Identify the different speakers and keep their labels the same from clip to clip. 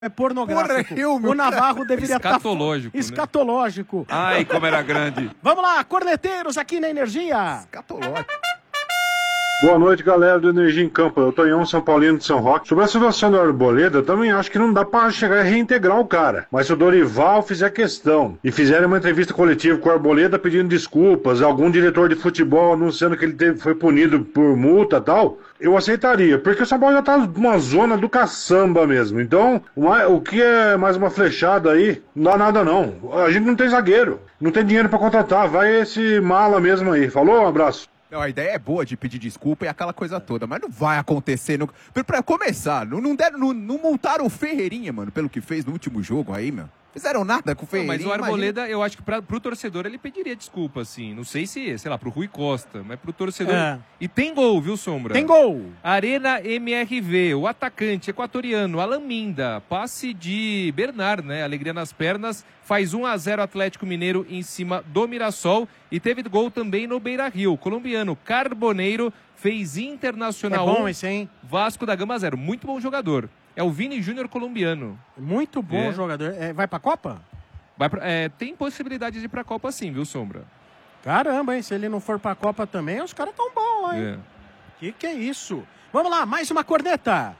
Speaker 1: É pornográfico.
Speaker 2: Porra,
Speaker 1: o Navarro deveria estar...
Speaker 3: Escatológico, né?
Speaker 1: Escatológico.
Speaker 3: Ai, como era grande.
Speaker 1: Vamos lá, corneteiros aqui na Energia.
Speaker 2: Escatológico.
Speaker 4: Boa noite, galera do Energia em Campo. Eu tô em São Paulino de São Roque. Sobre a situação do Arboleda, eu também acho que não dá pra chegar a reintegrar o cara. Mas se o Dorival fizer questão e fizer uma entrevista coletiva com o Arboleda pedindo desculpas, algum diretor de futebol anunciando que ele foi punido por multa e tal, eu aceitaria. Porque o São Paulo já tá numa zona do caçamba mesmo. Então, o que é mais uma flechada aí, não dá nada não. A gente não tem zagueiro, não tem dinheiro pra contratar. Vai esse mala mesmo aí. Falou? Um abraço.
Speaker 2: Não, a ideia é boa de pedir desculpa e aquela coisa toda, mas não vai acontecer. Pra começar, não multaram o Ferreirinha, mano, pelo que fez no último jogo aí, meu. Fizeram nada com o Ferreirinha.
Speaker 3: Mas o Arboleda, eu acho que pro torcedor ele pediria desculpa, assim. Não sei se, sei lá, pro Rui Costa, mas pro torcedor.
Speaker 1: É.
Speaker 3: E tem gol, viu, Sombra?
Speaker 1: Tem gol.
Speaker 3: Arena MRV, o atacante equatoriano, Alan Minda, passe de Bernard, né? Alegria nas pernas, faz 1-0 Atlético Mineiro em cima do Mirassol. E teve gol também no Beira-Rio. Colombiano Carboneiro fez Internacional 1,
Speaker 1: esse, hein?
Speaker 3: Vasco da Gama 0. Muito bom jogador. É o Vini Júnior colombiano.
Speaker 1: Muito bom jogador. Vai pra Copa?
Speaker 3: Tem possibilidade de ir pra Copa sim, viu, Sombra?
Speaker 1: Caramba, hein? Se ele não for pra Copa também, os caras tão bons lá, hein? Que é isso? Vamos lá, mais uma corneta.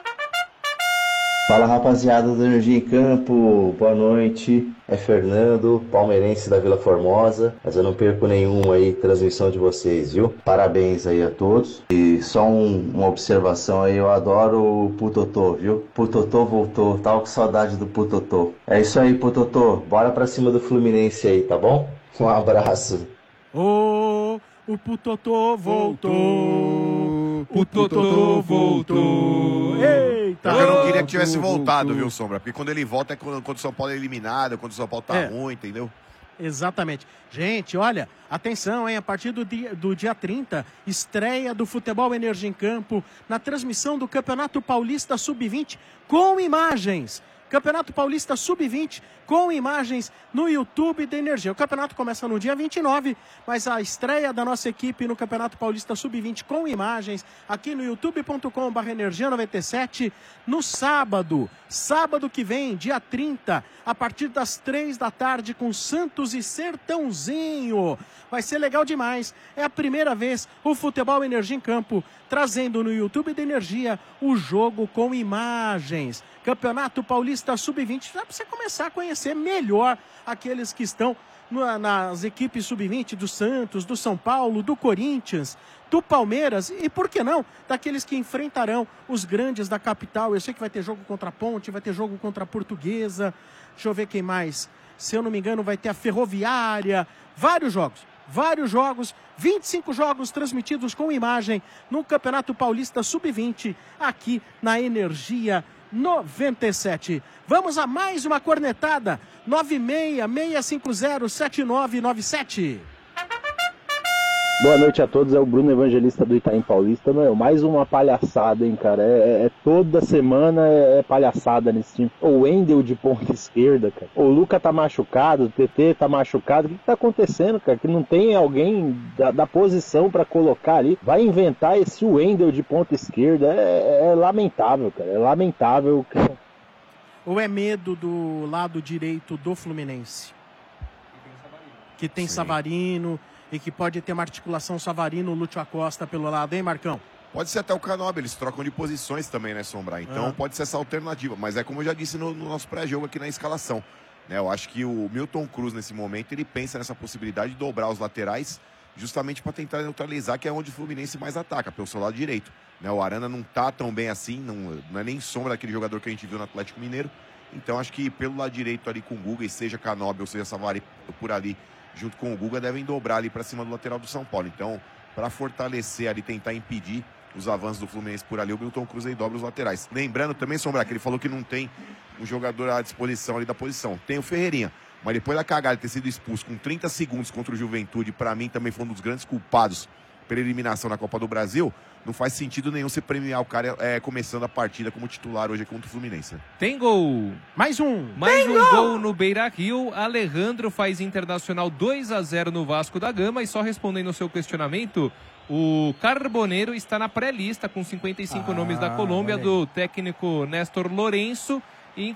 Speaker 5: Fala, rapaziada do Energia em Campo, boa noite, é Fernando, palmeirense da Vila Formosa, mas eu não perco nenhuma aí transmissão de vocês, viu? Parabéns aí a todos, e só uma observação aí, eu adoro o Putotô, viu? Putotô voltou, tava com saudade do Putotô. É isso aí, Putotô, bora pra cima do Fluminense aí, tá bom? Um abraço.
Speaker 1: O Putotô voltou.
Speaker 3: O Putotô voltou.
Speaker 1: Eita.
Speaker 2: Eu não queria que tivesse voltado, viu, Sombra? Porque quando ele volta é quando o São Paulo é eliminado, quando o São Paulo tá ruim, entendeu?
Speaker 1: Exatamente. Gente, olha, atenção, hein? A partir do dia 30, estreia do Futebol Energia em Campo na transmissão do Campeonato Paulista Sub-20 com imagens. Campeonato Paulista Sub-20 com imagens no YouTube da Energia. O campeonato começa no dia 29, mas a estreia da nossa equipe no Campeonato Paulista Sub-20 com imagens aqui no youtube.com/energia97 no sábado que vem, dia 30, a partir das 3 da tarde com Santos e Sertãozinho. Vai ser legal demais. É a primeira vez o Futebol Energia em Campo trazendo no YouTube da Energia o jogo com imagens. Campeonato Paulista Sub-20, já para você começar a conhecer melhor aqueles que estão nas equipes Sub-20 do Santos, do São Paulo, do Corinthians, do Palmeiras e, por que não, daqueles que enfrentarão os grandes da capital. Eu sei que vai ter jogo contra a Ponte, vai ter jogo contra a Portuguesa, deixa eu ver quem mais. Se eu não me engano, vai ter a Ferroviária, vários jogos, 25 jogos transmitidos com imagem no Campeonato Paulista Sub-20, aqui na Energia 97. Vamos a mais uma cornetada. 966507997.
Speaker 6: Boa noite a todos, é o Bruno Evangelista do Itaim Paulista. Meu, mais uma palhaçada, hein, cara. Toda semana é palhaçada nesse time. O Wendel de ponta esquerda, cara. O Luca tá machucado, o TT tá machucado. O que tá acontecendo, cara? Que não tem alguém da posição pra colocar ali. Vai inventar esse Wendel de ponta esquerda. É lamentável, cara. É lamentável.
Speaker 1: Ou é medo do lado direito do Fluminense? Que tem Savarino e que pode ter uma articulação Savarino-Lúcio Acosta pelo lado, hein, Marcão?
Speaker 2: Pode ser até o Canóbio, eles trocam de posições também, né, Sombra? Então pode ser essa alternativa, mas é como eu já disse no nosso pré-jogo aqui na escalação, né? Eu acho que o Milton Cruz, nesse momento, ele pensa nessa possibilidade de dobrar os laterais justamente para tentar neutralizar, que é onde o Fluminense mais ataca, pelo seu lado direito, né? O Arana não tá tão bem assim, não é nem sombra daquele jogador que a gente viu no Atlético Mineiro, então acho que pelo lado direito ali com o Guga, e seja Canóbio ou seja Savari por ali, junto com o Guga, devem dobrar ali para cima do lateral do São Paulo. Então, para fortalecer ali, tentar impedir os avanços do Fluminense por ali, o Milton Cruz aí dobra os laterais. Lembrando também, Sombra, que ele falou que não tem um jogador à disposição ali da posição. Tem o Ferreirinha, mas depois da cagada de ter sido expulso com 30 segundos contra o Juventude, para mim também foi um dos grandes culpados pela eliminação na Copa do Brasil, não faz sentido nenhum você premiar o cara começando a partida como titular hoje contra o Fluminense. Né?
Speaker 3: Tem gol!
Speaker 1: Mais um
Speaker 3: gol no Beira-Rio. Alejandro faz Internacional 2-0 no Vasco da Gama. E só respondendo ao seu questionamento, o Carboneiro está na pré-lista com 55 nomes da Colômbia, do técnico Néstor Lourenço.